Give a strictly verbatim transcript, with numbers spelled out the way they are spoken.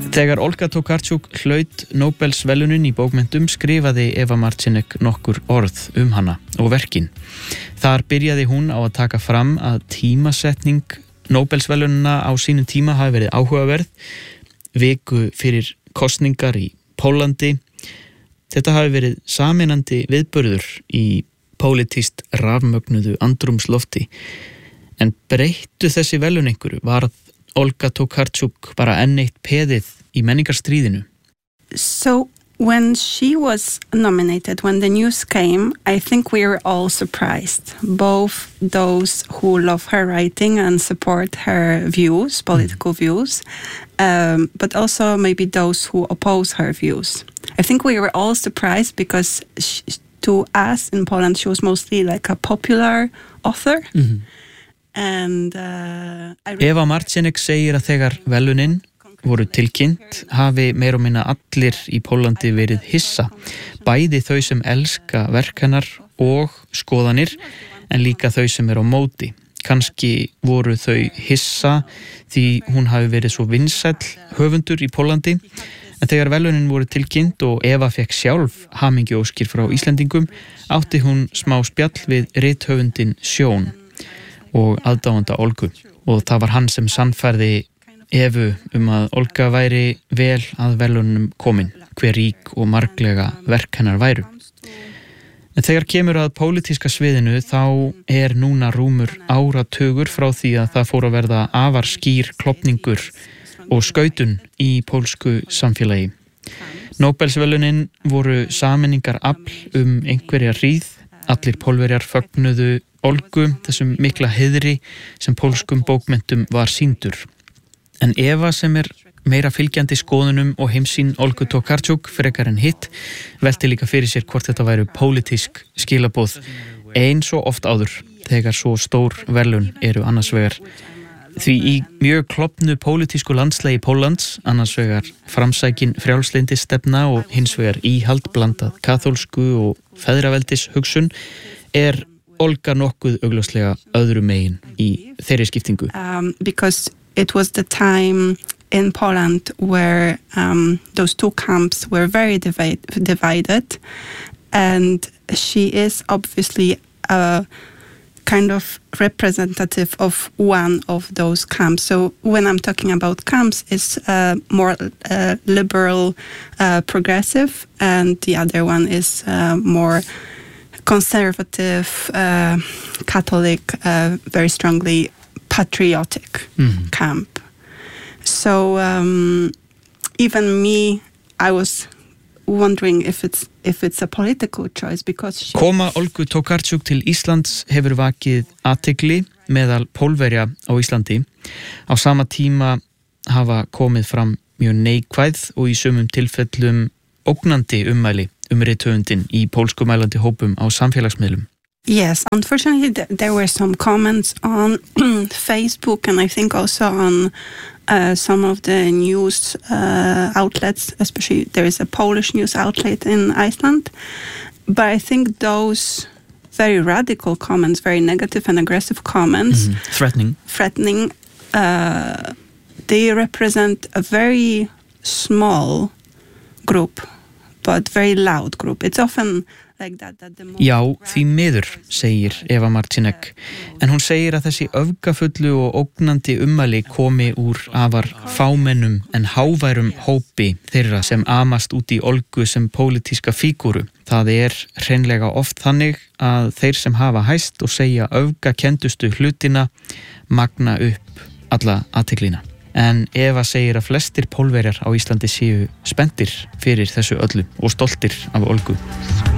Þegar Olga Tokarczuk hlaut Nóbelsverðlaunin í bókmenntum skrifaði Eva Marcinek nokkur orð um hana og verkin. Þar byrjaði hún á að taka fram að tímasetning Nóbelsverðlaunina á sínum tíma hafi verið áhugaverð, viku fyrir kosningar í Pólandi. Þetta hafi verið sameinandi viðburður í pólitískt rafmögnuðu andrúmslofti. En breyttu þessi verðlaun einhverju? Varð Olga Tokarczuk bara enn eitt peðið í menningarstríðinu? So when she was nominated, when the news came, I think we were all surprised. Both those who love her writing and support her views, political mm. views, um, but also maybe those who oppose her views. I think we were all surprised because she, to us in Poland, she was mostly like a popular author. Mm-hmm. And, uh, Eva Marcinek segir að þegar verðlaunin voru tilkynnt hafi meira og minna allir í Pólandi verið hissa, bæði þau sem elska verk hennar og skoðanir, en líka þau sem er á móti. Kannski voru þau hissa því hún hafi verið svo vinsæll höfundur í Pólandi, en þegar verðlaunin voru tilkynnt og Eva fekk sjálf hamingjuóskir frá Íslendingum, átti hún smá spjall við rithöfundinn Sjón og aðdáanda Olgu, og það var hann sem sannfærði Evu um að Olga væri vel að verðlaunum komin, hver rík og marglega verk hennar væru. En þegar kemur að pólitíska sviðinu þá er núna rúmur áratugur frá því að það fór að verða afar skýr klofningur og skautun í pólsku samfélagi. Nóbelsverðlaunin voru sameiningar afl um einhverja hríð. Allir Pólverjar fögnuðu Olgu, þessum mikla heiðri sem pólskum bókmenntum var sýndur. En Eva sem er meira fylgjandi skoðunum og heimsýn Olgu Tokarczuk frekar en hitt, velti líka fyrir sér hvort þetta væru pólitísk skilaboð eins og oft áður þegar svo stór verðlaun eru annars vegar. Því í mjög klofnu pólitísku landslagi Póllands, annars vegar framsækin frjálslyndisstefna og hins vegar íhald blandað kaþólsku og feðraveldis hugsun, er Olga nokkuð augljóslega öðru megin í þeirri skiptingu. Um, because it was the time in Poland where um, those two camps were very divide, divided, and she is obviously a kind of representative of one of those camps. So when I'm talking about camps, it's uh, more uh, liberal, uh, progressive, and the other one is uh, more conservative, uh, Catholic, uh, very strongly patriotic mm-hmm. camp. So um, even me, I was wondering if it's if it's a political choice because she... Koma Olgu Tokarczuk til Íslands hefur vakið athygli meðal Pólverja á Íslandi. Á sama tíma hafa komið fram mjög neikvæð og í sumum tilfellum ógnandi ummæli um rithöfundinn í pólskumælandi hópum á samfélagsmiðlum. Yes, unfortunately th- there were some comments on Facebook and I think also on uh, some of the news uh, outlets, especially there is a Polish news outlet in Iceland. But I think those very radical comments, very negative and aggressive comments, mm-hmm. threatening, threatening, uh, they represent a very small group, but very loud group. It's often like that, that the Já, því miður, segir Eva Marcinek, en hún segir að þessi öfgafullu og ógnandi ummæli komi úr afar fámennum en háværum hópi þeirra sem amast út í Olgu sem pólitíska fígúru. Það er hreinlega oft þannig að þeir sem hafa hæst og segja öfgakendustu hlutina magna upp alla athyglina. En Eva segir að flestir Pólverjar á Íslandi séu spenntir fyrir þessu öllu og stoltir af Olgu.